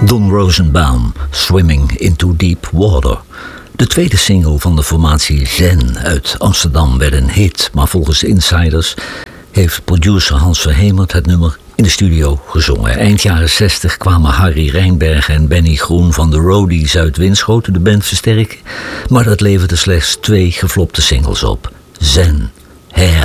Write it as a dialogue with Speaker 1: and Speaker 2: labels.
Speaker 1: Don Rosenbaum, Swimming into Deep Water. De tweede single van de formatie Zen uit Amsterdam werd een hit, maar volgens insiders heeft producer Hans Verhemert het nummer in de studio gezongen. Eind jaren 60 kwamen Harry Rijnberg en Benny Groen van de Roadies uit Winschoten de band versterken, maar dat leverde slechts 2 geflopte singles op. Zen, Hair